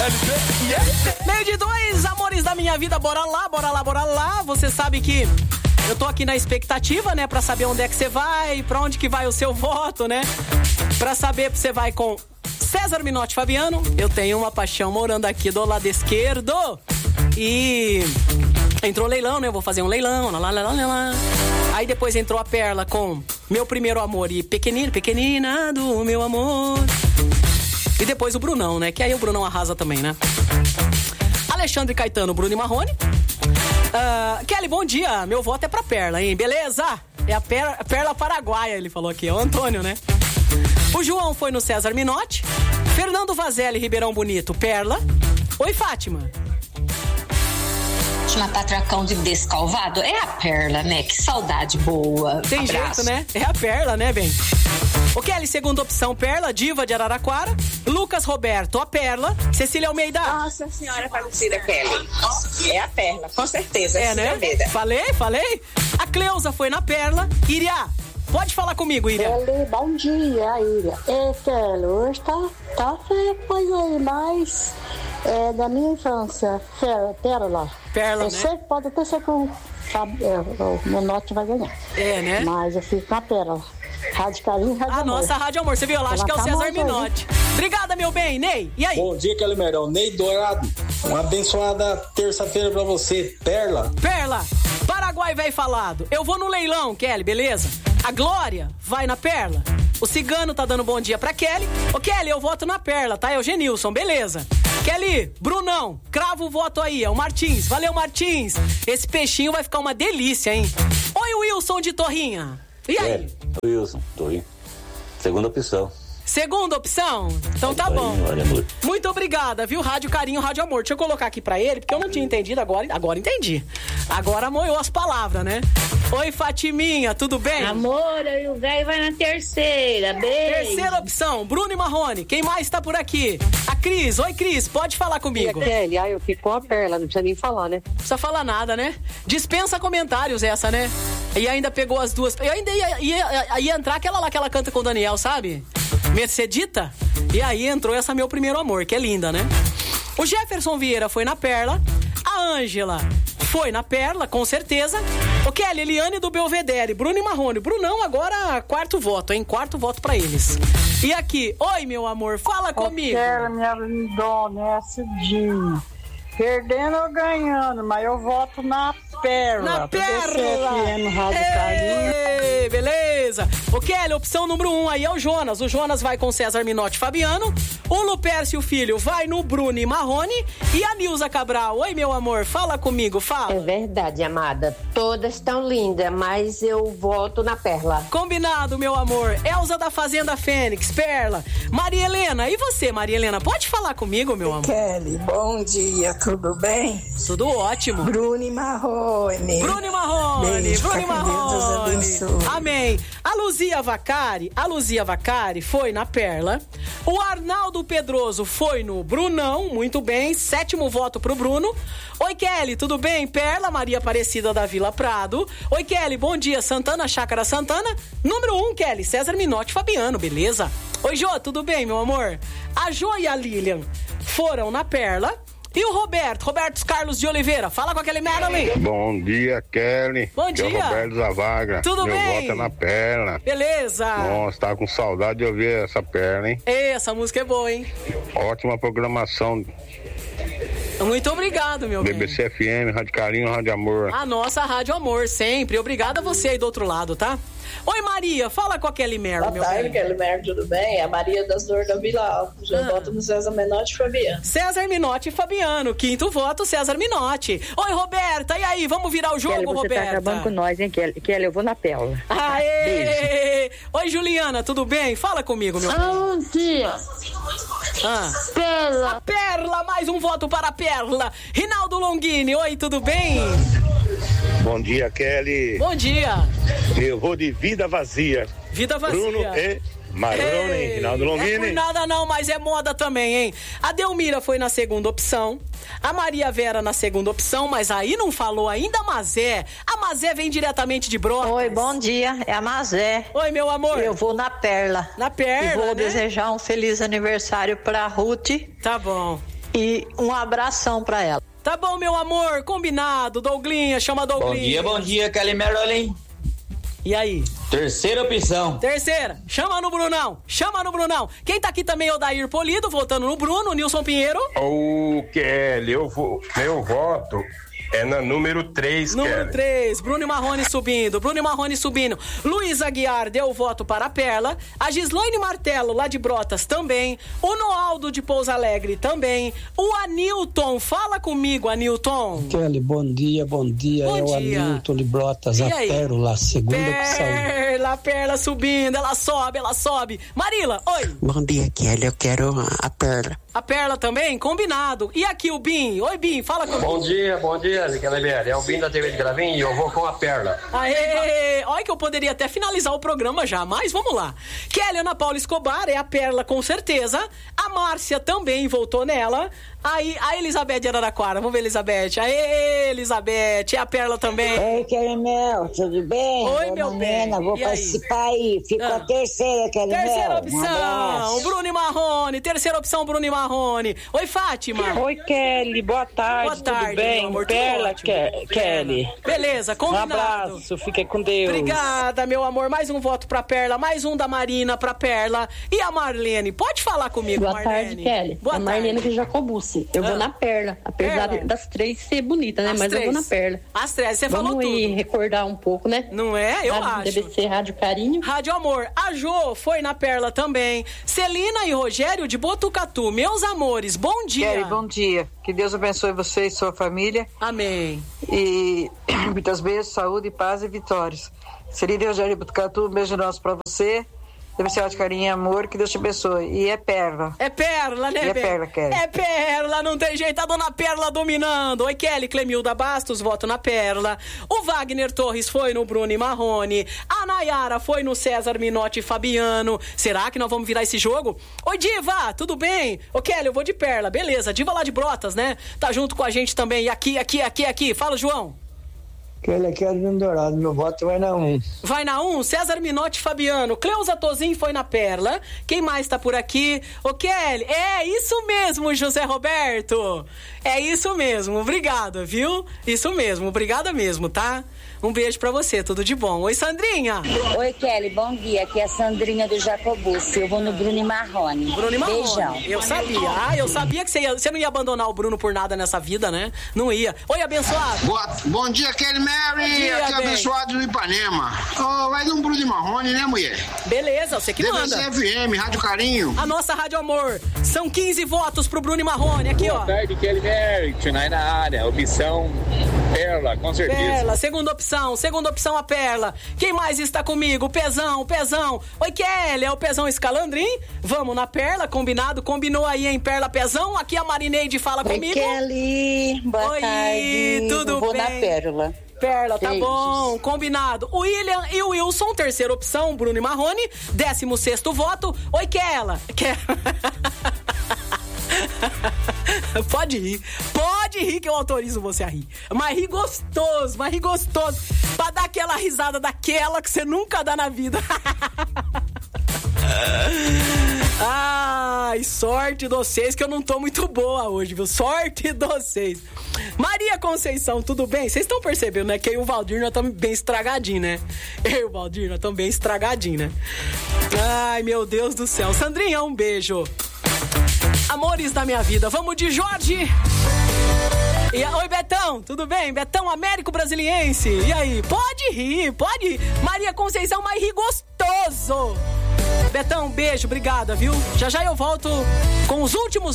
Meio de 2, amores da minha vida, bora lá, bora lá, bora lá. Você sabe que eu tô aqui na expectativa, né, pra saber onde é que você vai, pra onde que vai o seu voto, né? Pra saber se você vai com César Minotti Fabiano. Eu tenho uma paixão morando aqui do lado esquerdo. E entrou leilão, né? Eu vou fazer um leilão. Lá, lá, lá, lá, lá. Aí depois entrou a Perla com Meu Primeiro Amor e Pequenina, Pequenina do Meu Amor. E depois o Brunão, né? Que aí o Brunão arrasa também, né? Alexandre Caetano, Bruno e Marrone. Kelly, bom dia. Meu voto é pra Perla, hein? Beleza? É a Perla Paraguaia, ele falou aqui. É o Antônio, né? O João foi no César Minotti. Fernando Vazelli, Ribeirão Bonito, Perla. Oi, Fátima. Fátima Patracão de Descalvado. É a Perla, né? Que saudade boa. Tem Abraço. jeito, né? É a Perla, né, bem? O Kelly, segunda opção, Perla, Diva de Araraquara. Lucas Roberto, a Perla. Cecília Almeida. Nossa Senhora Aparecida, Kelly. É a Perla, com certeza. É, né? Almeida. Falei? A Cleusa foi na Perla. Iria, pode falar comigo, Iria. Kelly, bom dia, Iria. Kelly, hoje tá feia coisa aí, mas é da minha infância. Perla, né? Eu sei que pode até ser que o Minotti vai ganhar. É, né? Mas eu fico na Perla. Rádio Carinho, Rádio A Amor. nossa Rádio Amor, você viu? Eu acho que é o César Minotti. Obrigada, meu bem. Ney, e aí? Bom dia, Kelly Merão. Ney Dourado. Uma abençoada terça-feira pra você. Perla. Paraguai velho falado. Eu vou no leilão, Kelly, beleza? A Glória vai na Perla. O Cigano tá dando bom dia pra Kelly. Ô, Kelly, eu voto na Perla, tá? É o Genilson, beleza. Kelly, Brunão, crava o voto aí. É o Martins. Valeu, Martins. Esse peixinho vai ficar uma delícia, hein? Oi, Wilson de Torrinha. E aí? Wilson, Torrinha. Segunda opção. Segunda opção? Então tá bom. Muito obrigada, viu? Rádio Carinho, Rádio Amor. Deixa eu colocar aqui pra ele, porque eu não tinha entendido agora entendi. Agora moiou as palavras, né? Oi, Fatiminha, tudo bem? Amor, eu e o velho vai na terceira, beijo. Terceira opção, Bruno e Marrone. Quem mais tá por aqui? A Cris. Oi, Cris, pode falar comigo. Kelly, eu fico com a Perla, não precisa nem falar, né? Não precisa falar nada, né? Dispensa comentários essa, né? E ainda pegou as duas. Eu ainda ia entrar aquela lá que ela canta com o Daniel, sabe? Mercedita. E aí entrou essa Meu Primeiro Amor, que é linda, né? O Jefferson Vieira foi na Perla. A Ângela foi na Perla, com certeza. O Kelly, Eliane do Belvedere, Bruno e Marrone. Brunão agora, quarto voto, hein? Quarto voto pra eles. E aqui, oi, meu amor, fala comigo. Kelly, minha lindona, é Cidinha. Perdendo ou ganhando, mas eu voto na Perla. Na Perla! BCFM, Rádio Carinho. Beleza. O Kelly, opção número 1 aí é o Jonas. O Jonas vai com César Minotti Fabiano. O Lupercio Filho vai no Bruno e Marrone. E a Nilza Cabral. Oi, meu amor, fala comigo, fala. É verdade, amada. Todas estão lindas, mas eu voto na Perla. Combinado, meu amor. Elza da Fazenda Fênix, Perla. Maria Helena, e você, Maria Helena? Pode falar comigo, meu amor? Kelly, bom dia, tudo bem? Tudo ótimo. Bruno e Marrone. Beijo, Bruno e Marrone. Deus abençoe. Amém. A Luzia Vacari foi na Perla. O Arnaldo Pedroso foi no Brunão, muito bem. 7º voto pro Bruno. Oi, Kelly, tudo bem? Perla, Maria Aparecida da Vila Prado. Oi, Kelly, bom dia. Santana, Chácara Santana. Número 1, Kelly, César Minotti Fabiano, beleza? Oi, Jô, tudo bem, meu amor? A Jô e a Lilian foram na Perla. E o Roberto Carlos de Oliveira, fala com aquele Madeline. Bom dia, Kelly. Bom dia. É o Roberto Zavagra. Tudo bem? Meu voto é na Perla. Beleza. Nossa, tava com saudade de ouvir essa Perla, hein? Essa música é boa, hein? Ótima programação. Muito obrigado, meu bem. BBC FM, Rádio Carinho, Rádio Amor. A nossa Rádio Amor, sempre. Obrigada a você aí do outro lado, tá? Oi, Maria, fala com a Kelly Merrill, meu bem. Boa tarde, Kelly Merrill, tudo bem? A Maria das Dores da Vila Alves. Eu voto no César Minotti e Fabiano. César Minotti e Fabiano. 5º voto, César Minotti. Oi, Roberta, e aí? Vamos virar o jogo, Kelly, você Roberta? tá acabando com nós, hein, Kelly? Kelly, eu vou na Perla. Aê! Oi, Juliana, tudo bem? Fala comigo, meu bem. Bom dia. Perla. A Perla, mais um voto para a Perla. Rinaldo Longini, oi, tudo bem? Bom dia, Kelly. Bom dia. Eu vou de Vida Vazia. Vida Vazia. Bruno e Marrone, Rinaldo Longini. Não é por nada não, mas é moda também, hein? A Delmira foi na segunda opção. A Maria Vera na segunda opção, mas aí não falou ainda a Mazé. A Mazé vem diretamente de Brotas. Oi, bom dia, é a Mazé. Oi, meu amor. Eu vou na Perla. Na Perla, e vou né? desejar um feliz aniversário pra Ruth. Tá bom. e um abração pra ela. Tá bom, meu amor, combinado. Douglinha, chama a Douglinha. Bom dia, Kelly Merlin. E aí? Terceira opção. Terceira. Chama no Brunão. Quem tá aqui também é o Dair Polido, votando no Bruno, Nilson Pinheiro. Ô, Kelly, meu voto é na número 3, Número 3, Bruno e Marrone subindo. Luiz Aguiar deu o voto para a Perla. A Gislaine Martelo, lá de Brotas, também. O Noaldo de Pouso Alegre, também. O Anilton, fala comigo, Anilton. Kelly, bom dia. É o Anilton de Brotas, a Pérola, segunda opção. Perla subindo, ela sobe. Marila, oi. Bom dia, Kelly, eu quero a Perla. A Perla também? Combinado. E aqui o Bim? Oi, Bim, fala comigo. Bom dia, Kelly. É o Bim da TV de Gravim e eu vou com a Perla. Aê! Olha que eu poderia até finalizar o programa já, mas vamos lá. Kelly Ana Paula Escobar é a Perla com certeza. A Márcia também voltou nela. Aí a Elizabeth de Araraquara, vamos ver Elizabeth. Aê, Elizabeth, é a Perla também. Oi, Kelly Mel, tudo bem? Oi, meu bem. Vou participar aí. Ficou a terceira, Kelly Mel. Terceira opção, Bruno e Marrone. Terceira opção, Bruno e Marrone. Oi, Fátima. Oi, Kelly, boa tarde, tudo bem? Amor, Perla, Kelly. Beleza, combinado. Um abraço, fique com Deus. Obrigada, meu amor. Mais um voto pra Perla, mais um da Marina pra Perla. E a Marlene, pode falar comigo, Boa Marlene. Tarde, Kelly. Boa tarde. Marlene de Jacobucci. Eu vou na Perla, apesar das três ser bonita, né? Mas eu vou na Perla. As três, você falou tudo. Vamos ir recordar um pouco, né? Não é? Eu acho. Deve ser Rádio Carinho. Rádio Amor. A Jô foi na Perla também. Celina e Rogério de Botucatu. Meus amores, bom dia. Kelly, bom dia. Que Deus abençoe você e sua família. Amém. E muitas beijos, saúde, paz e vitórias. Celina e Rogério de Botucatu, um beijo nosso pra você. Deve ser de carinho e amor, que Deus te abençoe. E é Perla. É Perla, né, e é Perla, Kelly. É Perla, não tem jeito, a dona Perla dominando. Oi, Kelly, Clemilda Bastos, voto na Perla. O Wagner Torres foi no Bruno e Marrone. A Nayara foi no César Minotti e Fabiano. Será que nós vamos virar esse jogo? Oi, Diva, tudo bem? Ô, Kelly, eu vou de Perla, beleza. Diva lá de Brotas, né? Tá junto com a gente também. E aqui. Fala, João. Kelly, aqui é Arlindo Dourado, meu voto vai na 1. Vai na 1, César Minotti e Fabiano. Cleusa Tozin foi na Perla. Quem mais tá por aqui? Ô, Kelly, é isso mesmo, José Roberto. É isso mesmo, obrigada, viu? Isso mesmo, obrigada mesmo, tá? Um beijo pra você, tudo de bom. Oi, Sandrinha. Oi, Kelly, bom dia. Aqui é a Sandrinha do Jacobucci. Eu vou no Bruno e Marrone. Bruno e Marrone. Beijão. Eu sabia que você não ia abandonar o Bruno por nada nessa vida, né? Não ia. Oi, abençoado. Bom dia, Kelly Mary. Dia, aqui é abençoado do Ipanema. Vai no Bruno e Marrone, né, mulher? Beleza, você que manda. DBC FM, Rádio Carinho. A nossa Rádio Amor. São 15 votos pro Bruno e Marrone. Aqui, Boa tarde, Kelly Mary. Tunai na área. Opção Perla, com certeza. Perla, segunda opção a Perla. Quem mais está comigo? Pezão. Oi, Kelly, é o Pezão Escalandrim? Vamos na Perla, combinado? Combinou aí, hein, Perla, Pezão? Aqui a Marineide fala comigo. Oi, Kelly, boa tarde. Tudo vou bem? Na Pérola. Perla, tá bom, combinado. O William e o Wilson, terceira opção, Bruno e Marrone, 16º voto. Oi, Kela. Pode rir que eu autorizo você a rir. Mas ri gostoso. Pra dar aquela risada daquela que você nunca dá na vida. Ai, sorte de vocês que eu não tô muito boa hoje, viu? Sorte de vocês. Maria Conceição, tudo bem? Vocês estão percebendo, né? Que eu e o Valdir nós estamos bem estragadinhos, né? Ai, meu Deus do céu. Sandrinha, um beijo. Amores da minha vida, vamos de Jorge. Oi, Betão, tudo bem? Betão Américo Brasiliense. E aí? Pode rir. Maria Conceição, mas ri gostoso. Betão, um beijo, obrigada, viu? Já eu volto com os últimos